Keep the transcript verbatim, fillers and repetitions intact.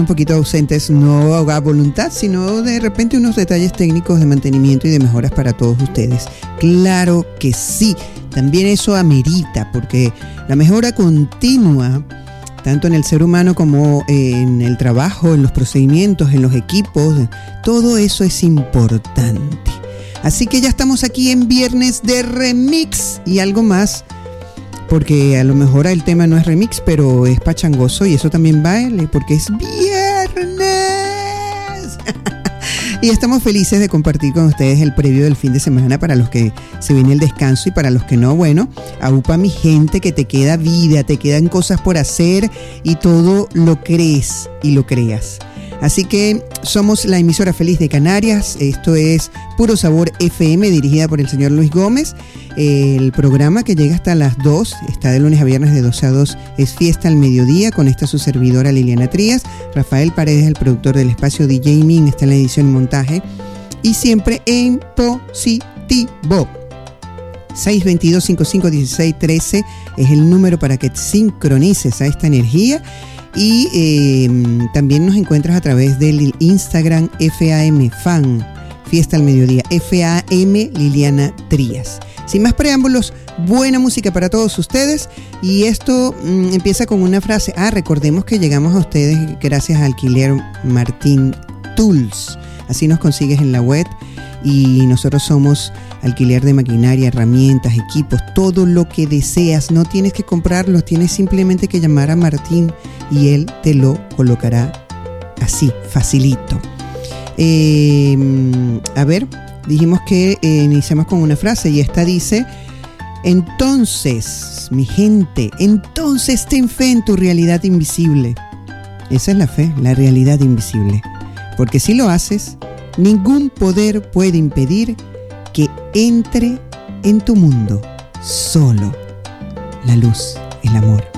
un poquito ausentes, no a voluntad, sino de repente unos detalles técnicos de mantenimiento y de mejoras para todos ustedes. Claro que sí, también eso amerita, porque la mejora continua, tanto en el ser humano como en el trabajo, en los procedimientos, en los equipos, todo eso es importante. Así que ya estamos aquí en Viernes de Remix y algo más, porque a lo mejor el tema no es remix, pero es pachangoso y eso también vale, porque es viernes. Y estamos felices de compartir con ustedes el previo del fin de semana para los que se viene el descanso y para los que no, bueno, aupa mi gente que te queda vida, te quedan cosas por hacer y todo lo crees y lo creas. Así que somos la emisora feliz de Canarias. Esto es Puro Sabor F M, dirigida por el señor Luis Gómez. El programa que llega hasta las dos, está de lunes a viernes de doce a dos, es Fiesta al Mediodía, con esta su servidora Liliana Trías. Rafael Paredes, el productor del espacio D J Min, está en la edición y montaje. Y siempre en positivo. seis dos dos, cinco cinco uno seis uno tres es el número para que te sincronices a esta energía. Y eh, también nos encuentras a través del Instagram F A M Fan, Fiesta al Mediodía, F A M Liliana Trías. Sin más preámbulos, buena música para todos ustedes. Y esto mmm, empieza con una frase. Ah, recordemos que llegamos a ustedes gracias a Alquiler Martín Tools. Así nos consigues en la web. Y nosotros somos alquiler de maquinaria, herramientas, equipos, todo lo que deseas. No tienes que comprarlo, tienes simplemente que llamar a Martín y él te lo colocará así, facilito. Eh, a ver, dijimos que eh, iniciamos con una frase y esta dice: entonces, mi gente, entonces ten fe en tu realidad invisible. Esa es la fe, la realidad invisible. Porque si lo haces, ningún poder puede impedir que entre en tu mundo solo la luz, el amor.